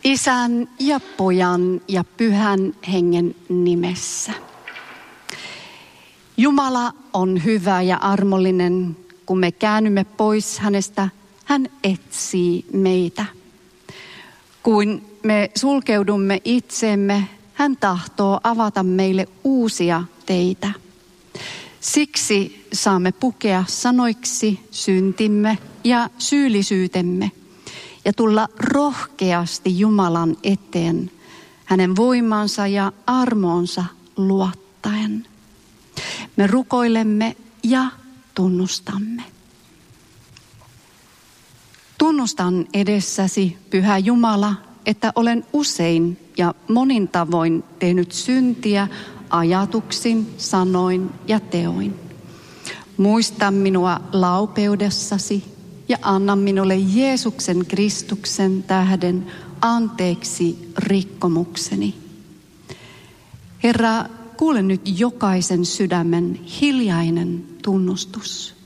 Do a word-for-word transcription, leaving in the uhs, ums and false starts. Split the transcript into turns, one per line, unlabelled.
Isän ja Pojan ja Pyhän Hengen nimessä. Jumala on hyvä ja armollinen. Kun me käännymme pois hänestä, hän etsii meitä. Kun me sulkeudumme itseemme, hän tahtoo avata meille uusia teitä. Siksi saamme pukea sanoiksi syntimme ja syyllisyytemme ja tulla rohkeasti Jumalan eteen, hänen voimansa ja armoonsa luottaen. Me rukoilemme ja tunnustamme. Tunnustan edessäsi, Pyhä Jumala, että olen usein ja monin tavoin tehnyt syntiä ajatuksin, sanoin ja teoin. Muista minua laupeudessasi ja anna minulle Jeesuksen Kristuksen tähden anteeksi rikkomukseni. Herra, kuule nyt jokaisen sydämen hiljainen tunnustus.